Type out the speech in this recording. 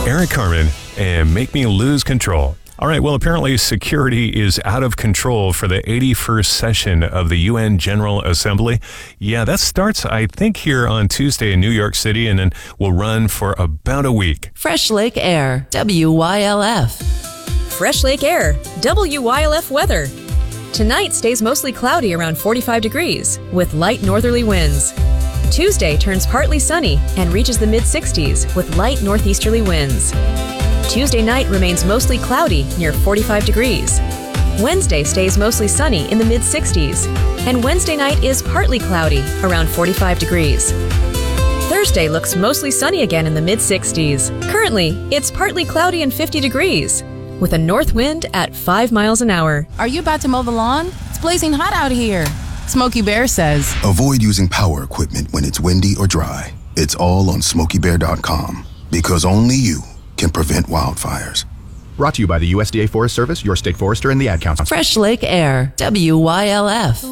Eric Carmen and Make Me Lose Control. All right, well, apparently security is out of control for the 81st session of the UN General Assembly. Yeah, that starts, I think, here on Tuesday in New York City, and then will run for about a week. Fresh Lake Air, WYLF. Fresh Lake Air, WYLF weather. Tonight stays mostly cloudy around 45 degrees with light northerly winds. Tuesday turns partly sunny and reaches the mid-60s with light northeasterly winds. Tuesday night remains mostly cloudy near 45 degrees. Wednesday stays mostly sunny in the mid-60s, and Wednesday night is partly cloudy around 45 degrees. Thursday looks mostly sunny again in the mid-60s. Currently, it's partly cloudy and 50 degrees, with a north wind at 5 miles an hour. Are you about to mow the lawn? It's blazing hot out here. Smokey Bear says, avoid using power equipment when it's windy or dry. It's all on SmokeyBear.com, because only you can prevent wildfires. Brought to you by the USDA Forest Service, your state forester, and the Ad Council. Fresh Lake Air, WYLF.